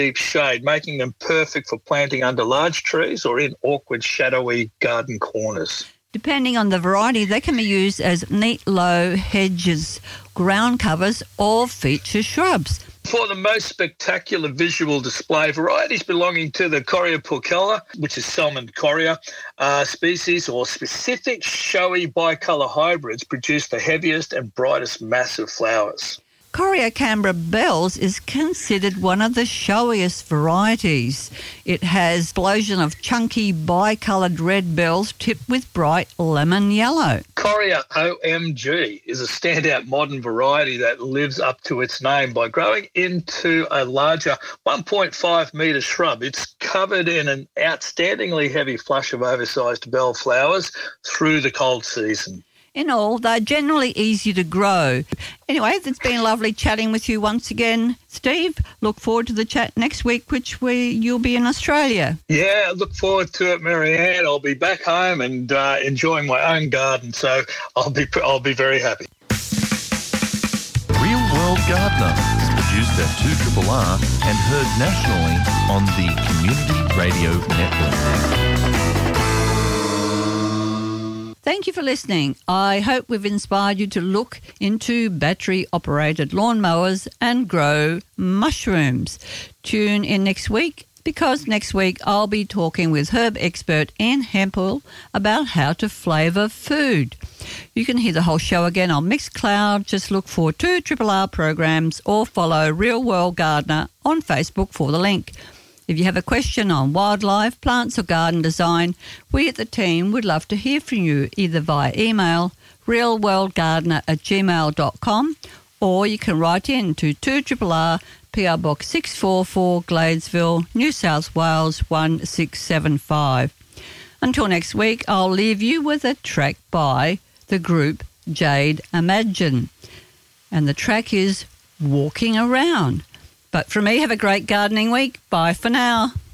deep shade, making them perfect for planting under large trees or in awkward, shadowy garden corners. Depending on the variety, they can be used as neat low hedges, ground covers or feature shrubs. For the most spectacular visual display, varieties belonging to the Coreopulcella, which is Salmon corea species, or specific showy bicolour hybrids produce the heaviest and brightest massive flowers. Coreocambra bells is considered one of the showiest varieties. It has explosion of chunky bicoloured red bells tipped with bright lemon yellow. Corea OMG is a standout modern variety that lives up to its name by growing into a larger 1.5 metre shrub. It's covered in an outstandingly heavy flush of oversized bell flowers through the cold season. In all, they're generally easy to grow. Anyway, it's been lovely chatting with you once again, Steve. Look forward to the chat next week, you'll be in Australia. Yeah, I look forward to it, Marianne. I'll be back home and enjoying my own garden, so I'll be very happy. Real World Gardener is produced at 2RRR and heard nationally on the Community Radio Network. Thank you for listening. I hope we've inspired you to look into battery-operated lawnmowers and grow mushrooms. Tune in next week, because next week I'll be talking with herb expert Ian Hempel about how to flavour food. You can hear the whole show again on Mixcloud. Just look for 2RRR programs or follow Real World Gardener on Facebook for the link. If you have a question on wildlife, plants or garden design, we at the team would love to hear from you either via email realworldgardener@gmail.com, or you can write in to 2RRR PR Box 644 Gladesville, New South Wales 1675. Until next week, I'll leave you with a track by the group Jade Imagine. And the track is Walking Around. But for me, have a great gardening week. Bye for now.